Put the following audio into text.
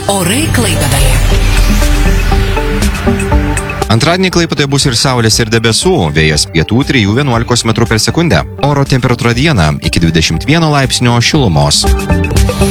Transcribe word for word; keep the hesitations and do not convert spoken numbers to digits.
Orai Klaipėdoje. Antradienį Klaipėdoje bus ir saulės, ir debesų, vėjas pietų trijų vienuolikos metrų per sekundę. Oro temperatūra dieną iki dvidešimt vieno laipsnio šilumos.